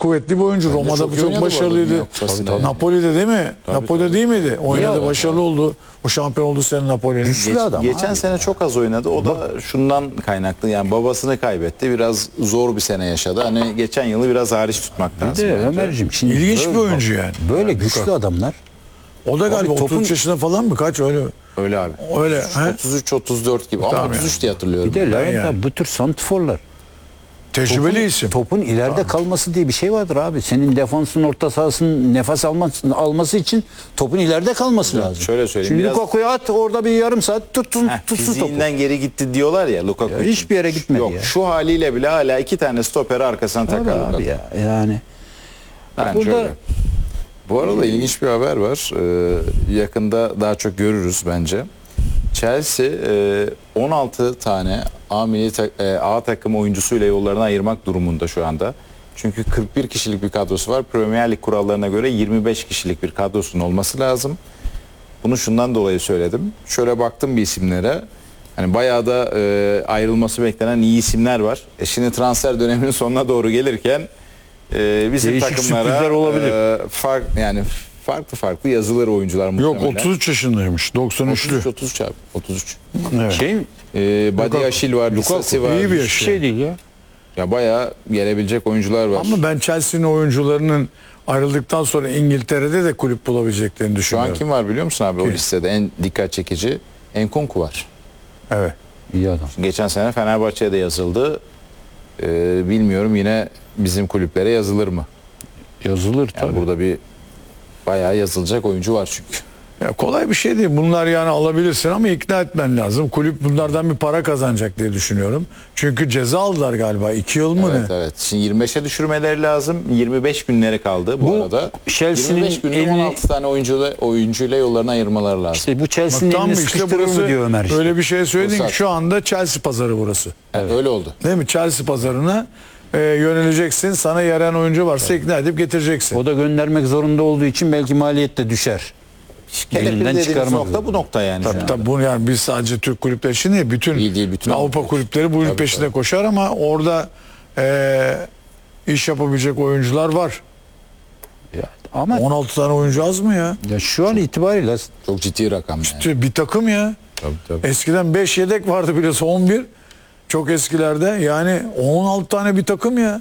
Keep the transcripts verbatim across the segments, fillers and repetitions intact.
kuvvetli bir oyuncu. Roma'da çok bu iyi çok oynadı bu arada başarılıydı. Dünya Kupası'nda yani. Napoli'de değil mi? Napoli'de değil miydi? Oynadı, adam başarılı oldu. O şampiyon oldu senin Napoli'nin. Güçlü Geç- adam geçen abi sene ya. çok az oynadı. O da şundan kaynaklı. Yani babasını kaybetti. Biraz zor bir sene yaşadı. Hani geçen yılı biraz hariç tutmak Bir lazım. de bence. Ömerciğim şimdi İlginç böyle, bir oyuncu yani. Böyle güçlü adamlar. O da galiba topun- otuz üç yaşında falan mı? Kaç öyle? Öyle abi. Öyle. he? otuz üç otuz dört gibi. Ama Tamam otuz üç yani. diye hatırlıyorum. Bir de Levent yani. abi bu tür santrforlar. Tecrübeli Topun, isim. topun ileride kalması diye bir şey vardır abi. Senin defansın orta sahasının nefes alması, alması için topun ileride kalması lazım. şöyle söyleyeyim, Şimdi biraz- Lukaku'ya at orada bir yarım saat tutsun, Heh, tutsun topu. fiziğinden geri gitti diyorlar ya Lukaku. Ya için. hiçbir yere gitmedi Yok, ya. şu haliyle bile hala iki tane stoperi arkasına Tabii takar. abi Lukaku. ya yani. Bence Burada- öyle. Bu arada ilginç bir haber var. Ee, yakında daha çok görürüz bence. Chelsea e, on altı tane A, milli ta- e, A takım oyuncusuyla yollarını ayırmak durumunda şu anda. Çünkü kırk bir kişilik bir kadrosu var. Premier Lig kurallarına göre yirmi beş kişilik bir kadrosunun olması lazım. Bunu şundan dolayı söyledim. Şöyle baktım bir isimlere. Hani bayağı da e, ayrılması beklenen iyi isimler var. E şimdi transfer döneminin sonuna doğru gelirken e, bizim Değişik takımlara sürprizler olabilir. e, fark yani farklı farklı yazılır oyuncular Yok muhtemelen. otuz üç yaşındaymış. doksan üçlü. otuz üç otuz üç abi. otuz üç. Evet. Şey E, Badiashile var, Disasi var. iyi bir yaş. bir şey değil ya. Ya bayağı gelebilecek oyuncular var. Ama ben Chelsea'nin oyuncularının ayrıldıktan sonra İngiltere'de de kulüp bulabileceklerini Şu düşünüyorum. an kim var biliyor musun abi o Kim? listede en dikkat çekici? Enkunku var. Evet. İyi adam. Geçen sene Fenerbahçe'ye de yazıldı. E, bilmiyorum yine bizim kulüplere yazılır mı? Yazılır Yani tabii. burada bir bayağı yazılacak oyuncu var çünkü. Ya kolay bir şey değil. Bunlar yani alabilirsin ama ikna etmen lazım. Kulüp bunlardan bir para kazanacak diye düşünüyorum. Çünkü ceza aldılar galiba. iki yıl mı Evet ne? evet. Şimdi yirmi beşe düşürmeleri lazım. yirmi beş günleri kaldı bu, Bu arada. Chelsea'nin yirmi beş günde elini- on altı tane oyuncuyla, oyuncuyla yollarını ayırmaları lazım. İşte bu Bak, Chelsea'nin tam elini işte sıkıştırır burası mı diyor Ömer işte. öyle bir şey söyledin Fırsat. ki şu anda Chelsea pazarı burası. Yani öyle oldu. Değil mi? Chelsea pazarına e, yöneleceksin. Sana yarayan oyuncu varsa ikna edip getireceksin. O da göndermek zorunda olduğu için belki maliyet de düşer. Kelepir Elinden dediğimiz çıkarmak nokta zorunda. bu nokta yani. şu Tabii an. tabii bunu yani biz sadece Türk kulüpleri için değil, bütün, Değil, değil, bütün Avrupa Avrupa. kulüpleri bunun Tabii, peşinde tabii. koşar ama orada e, iş yapabilecek oyuncular var. Ya, ama on altı tane oyuncu az mı ya? ya şu an itibariyle Çok ciddi rakam yani. Bir takım ya. Tabii, tabii. Eskiden beş yedek vardı biliyorsun on bir. Çok eskilerde yani on altı tane bir takım ya.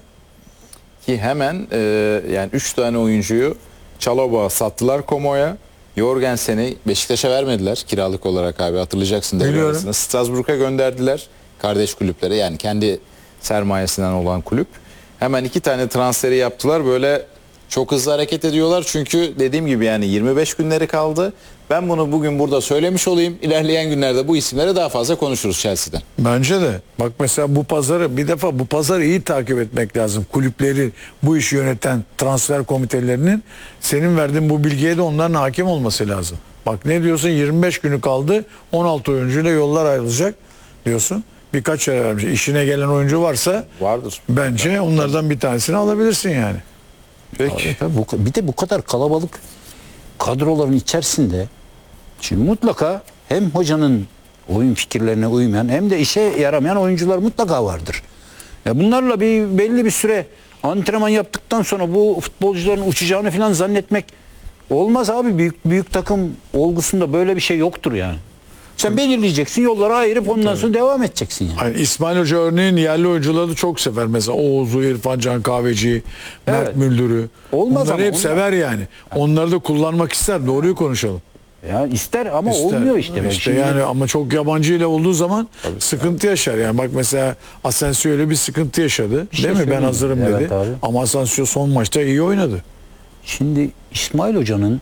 Ki hemen e, yani üç tane oyuncuyu Çaloba'ya sattılar Como'ya. Jorgensen'i Beşiktaş'a vermediler kiralık olarak abi hatırlayacaksın devre Biliyorum. arasında. Strasbourg'a gönderdiler kardeş kulüplere yani kendi sermayesinden olan kulüp. Hemen iki tane transferi yaptılar böyle çok hızlı hareket ediyorlar çünkü dediğim gibi yani yirmi beş günleri kaldı. Ben bunu bugün burada söylemiş olayım. İlerleyen günlerde bu isimlere daha fazla konuşuruz Chelsea'den. Bence de. Bak mesela bu pazarı bir defa bu pazarı iyi takip etmek lazım. Kulüpleri bu işi yöneten transfer komitelerinin senin verdiğin bu bilgiye de onların hakim olması lazım. Bak ne diyorsun yirmi beş günü kaldı on altı oyuncuyla yollar ayrılacak diyorsun. Birkaç yere vermiş. İşine gelen oyuncu varsa Vardır. bence onlardan bir tanesini alabilirsin yani. Peki. tabii bu, bir de bu kadar kalabalık kadroların içerisinde şimdi mutlaka hem hocanın oyun fikirlerine uymayan hem de işe yaramayan oyuncular mutlaka vardır. Ya bunlarla bir belli bir süre antrenman yaptıktan sonra bu futbolcuların uçacağını falan zannetmek olmaz abi. Büyük büyük takım olgusunda böyle bir şey yoktur yani. Sen belirleyeceksin, yolları ayırıp ondan sonra devam edeceksin yani. Yani İsmail Hoca örneğin yerli oyuncuları da çok sever. Mesela Oğuz'u, İrfan Can Kahveci'yi, Mert Evet. Müldür'ü. Olmaz Bunları ama hep onlar- sever yani. Onları da kullanmak ister. Doğruyu konuşalım. Ya ister ama İster. olmuyor işte. İşte Şimdi- yani ama çok yabancı ile olduğu zaman sıkıntı yaşar. Yani bak mesela Asensio öyle bir sıkıntı yaşadı. şey değil mi? Ben söyleyeyim. hazırım Evet dedi. abi. Ama Asensio son maçta iyi oynadı. Şimdi İsmail Hoca'nın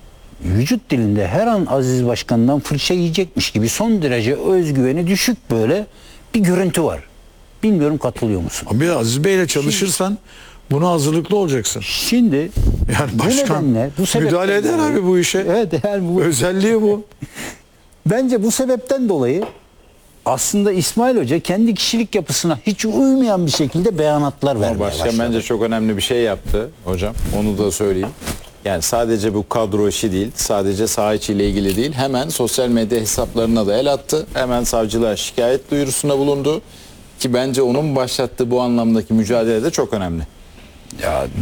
vücut dilinde her an Aziz Başkan'dan fırça yiyecekmiş gibi son derece özgüveni düşük böyle bir görüntü var. Bilmiyorum katılıyor musun? Ama bir de Aziz Bey ile çalışırsan buna hazırlıklı olacaksın. Şimdi Yani bu başkan nedenle, bu sebepten müdahale eder dolayı- abi bu işe. Evet yani bu, Özelliği bu. bence bu sebepten dolayı aslında İsmail Hoca kendi kişilik yapısına hiç uymayan bir şekilde beyanatlar vermeye Başkan başladı. bence çok önemli bir şey yaptı hocam. Onu da söyleyeyim. Yani sadece bu kadro işi değil, sadece saha içiyle ilgili değil. Hemen sosyal medya hesaplarına da el attı. Hemen savcılığa şikayet duyurusunda bulundu. Ki bence onun başlattığı bu anlamdaki mücadele de çok önemli. Ya